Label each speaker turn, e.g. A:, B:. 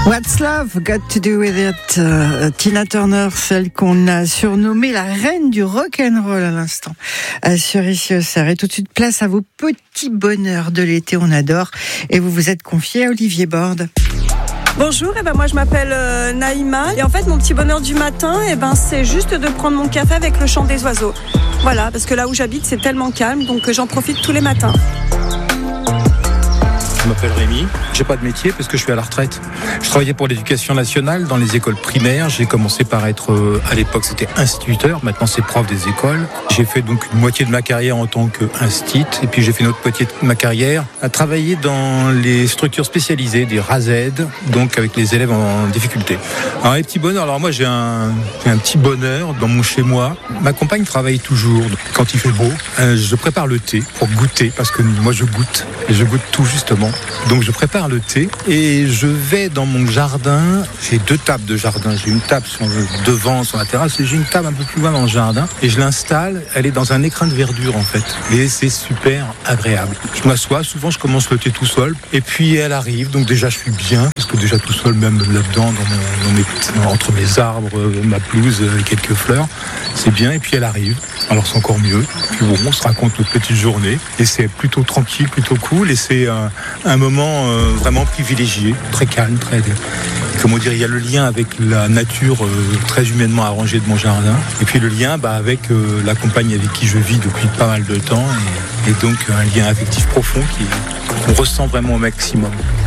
A: What's Love Got to Do With It, Tina Turner, celle qu'on a surnommée la reine du rock'n'roll à l'instant, sur Ici au Cerf. Et tout de suite, place à vos petits bonheurs de l'été, on adore. Et vous vous êtes confié à Olivier Borde.
B: Bonjour, moi je m'appelle Naïma et en fait mon petit bonheur du matin c'est juste de prendre mon café avec le chant des oiseaux. Voilà, parce que là où j'habite c'est tellement calme donc j'en profite tous les matins.
C: Je m'appelle Rémi, j'ai pas de métier parce que je suis à la retraite. Je travaillais pour l'éducation nationale dans les écoles primaires. J'ai commencé par être, à l'époque c'était instituteur, maintenant c'est prof des écoles. J'ai fait donc une moitié de ma carrière en tant qu'instit et puis j'ai fait une autre moitié de ma carrière à travailler dans les structures spécialisées, des RASED, donc avec les élèves en difficulté. Alors les petits bonheurs, alors moi j'ai un petit bonheur dans mon chez-moi. Ma compagne travaille toujours, quand il fait beau, je prépare le thé pour goûter parce que moi je goûte et je goûte tout justement. Donc je prépare le thé et je vais dans mon jardin. J'ai 2 tables de jardin. J'ai une table devant sur la terrasse et j'ai une table un peu plus loin dans le jardin. Et je l'installe. Elle est dans un écrin de verdure en fait. Et c'est super agréable. Je m'assois. Souvent je commence le thé tout seul. Et puis elle arrive. Donc déjà je suis bien. Parce que déjà tout seul même là-dedans, entre mes arbres, ma pelouse et quelques fleurs, c'est bien. Et puis elle arrive. Alors c'est encore mieux. Puis bon, on se raconte notre petite journée. Et c'est plutôt tranquille, plutôt cool. Et c'est un moment vraiment privilégié, très calme, il y a le lien avec la nature très humainement arrangée de mon jardin, et puis le lien avec la compagne avec qui je vis depuis pas mal de temps, et donc un lien affectif profond qu'on ressent vraiment au maximum.